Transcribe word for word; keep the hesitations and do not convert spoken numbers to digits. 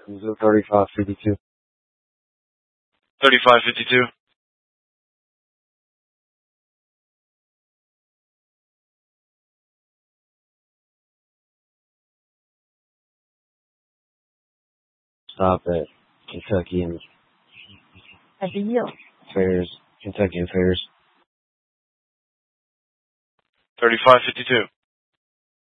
Mizzou thirty-five fifty-two. thirty-five fifty-two. Stop at Kentucky and At the yield. Fairs. Kentucky and Fairs. thirty-five fifty-two.